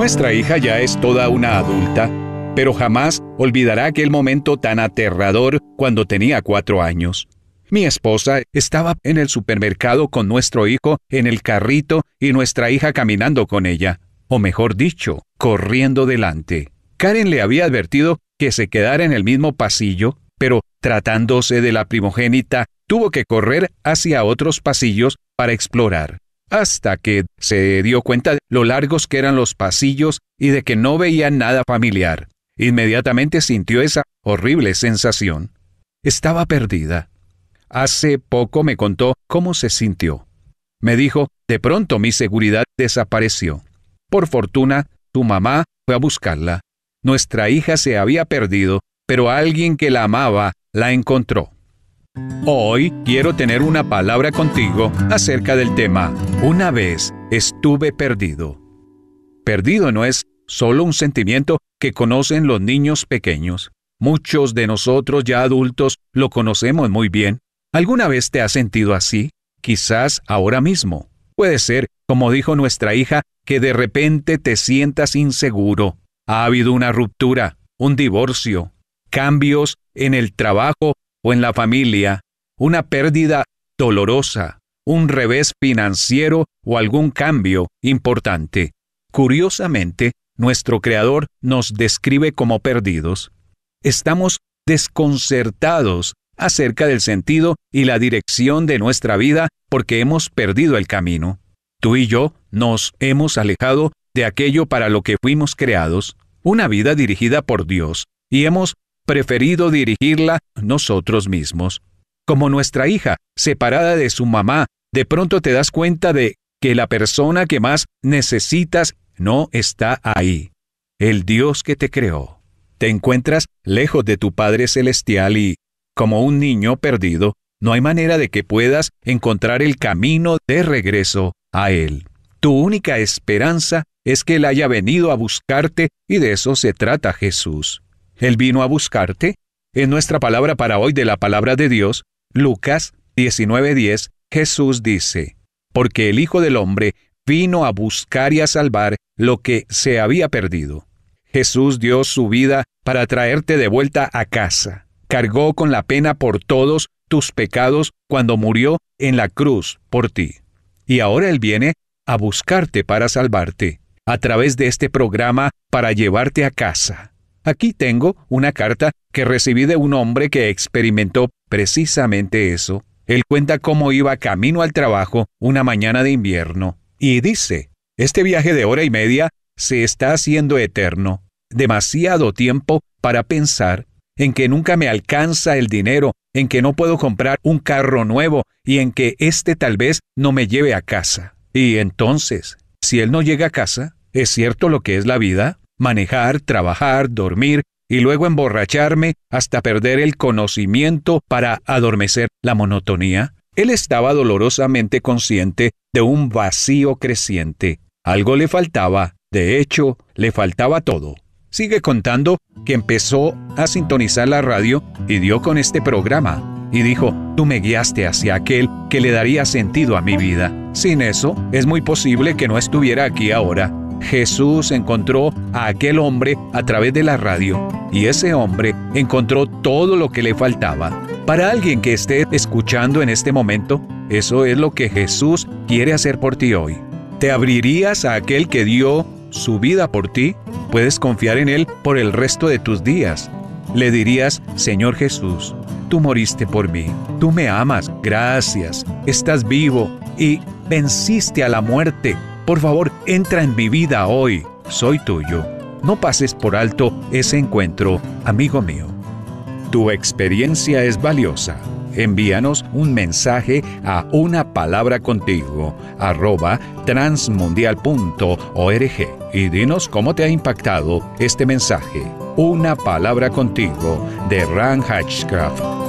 Nuestra hija ya es toda una adulta, pero jamás olvidará aquel momento tan aterrador cuando tenía 4 años. Mi esposa estaba en el supermercado con nuestro hijo en el carrito y nuestra hija caminando con ella, o mejor dicho, corriendo delante. Karen le había advertido que se quedara en el mismo pasillo, pero tratándose de la primogénita, tuvo que correr hacia otros pasillos para explorar, hasta que se dio cuenta de lo largos que eran los pasillos y de que no veía nada familiar. Inmediatamente sintió esa horrible sensación. Estaba perdida. Hace poco me contó cómo se sintió. Me dijo, de pronto mi seguridad desapareció. Por fortuna, su mamá fue a buscarla. Nuestra hija se había perdido, pero alguien que la amaba la encontró. Hoy quiero tener una palabra contigo acerca del tema Una vez estuve perdido. Perdido no es solo un sentimiento que conocen los niños pequeños. Muchos de nosotros ya adultos lo conocemos muy bien. ¿Alguna vez te has sentido así? Quizás ahora mismo. Puede ser, como dijo nuestra hija, que de repente te sientas inseguro. Ha habido una ruptura, un divorcio, cambios en el trabajo o en la familia, una pérdida dolorosa, un revés financiero o algún cambio importante. Curiosamente, nuestro Creador nos describe como perdidos. Estamos desconcertados acerca del sentido y la dirección de nuestra vida porque hemos perdido el camino. Tú y yo nos hemos alejado de aquello para lo que fuimos creados, una vida dirigida por Dios, y hemos preferido dirigirla nosotros mismos. Como nuestra hija, separada de su mamá, de pronto te das cuenta de que la persona que más necesitas no está ahí. El Dios que te creó. Te encuentras lejos de tu Padre Celestial y, como un niño perdido, no hay manera de que puedas encontrar el camino de regreso a Él. Tu única esperanza es que Él haya venido a buscarte y de eso se trata Jesús. Él vino a buscarte. En nuestra palabra para hoy de la palabra de Dios, Lucas 19:10, Jesús dice, porque el Hijo del Hombre vino a buscar y a salvar lo que se había perdido. Jesús dio su vida para traerte de vuelta a casa. Cargó con la pena por todos tus pecados cuando murió en la cruz por ti. Y ahora Él viene a buscarte para salvarte, a través de este programa para llevarte a casa. Aquí tengo una carta que recibí de un hombre que experimentó precisamente eso. Él cuenta cómo iba camino al trabajo una mañana de invierno. Y dice, este viaje de 1:30 se está haciendo eterno. Demasiado tiempo para pensar en que nunca me alcanza el dinero, en que no puedo comprar un carro nuevo y en que tal vez no me lleve a casa. Y entonces, si él no llega a casa, ¿es cierto lo que es la vida? Manejar, trabajar, dormir y luego emborracharme hasta perder el conocimiento para adormecer la monotonía. Él estaba dolorosamente consciente de un vacío creciente. Algo le faltaba, de hecho, le faltaba todo. Sigue contando que empezó a sintonizar la radio y dio con este programa. Y dijo, tú me guiaste hacia aquel que le daría sentido a mi vida. Sin eso, es muy posible que no estuviera aquí ahora. Jesús encontró a aquel hombre a través de la radio y ese hombre encontró todo lo que le faltaba. Para alguien que esté escuchando en este momento, eso es lo que Jesús quiere hacer por ti hoy. ¿Te abrirías a aquel que dio su vida por ti? Puedes confiar en Él por el resto de tus días. Le dirías, Señor Jesús, tú moriste por mí, tú me amas, gracias, estás vivo y venciste a la muerte. Por favor, entra en mi vida hoy, soy tuyo. No pases por alto ese encuentro, amigo mío. Tu experiencia es valiosa. Envíanos un mensaje a unapalabracontigo@transmundial.org y dinos cómo te ha impactado este mensaje. Una palabra contigo, de Ran Hatchcraft.